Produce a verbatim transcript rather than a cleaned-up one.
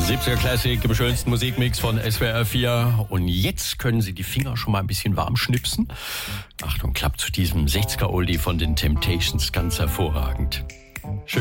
siebziger Classic im schönsten Musikmix von S W R vier. Und jetzt können Sie die Finger schon mal ein bisschen warm schnipsen. Achtung, klappt zu diesem sechziger Oldie von den Temptations ganz hervorragend. Schön.